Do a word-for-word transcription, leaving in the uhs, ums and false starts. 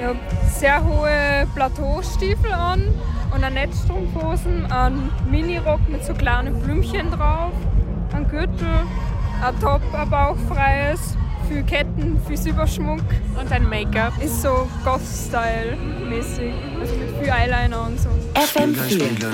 Ich habe sehr hohe Plateaustiefel an und eine Netzstrumpfhosen, einen Minirock mit so kleinen Blümchen drauf, einen Gürtel, ein Top, ein bauchfreies, viel Ketten, viel Silberschmuck. Und ein Make-up. Ist so Goth-Style-mäßig, also mit viel Eyeliner und so. F M vier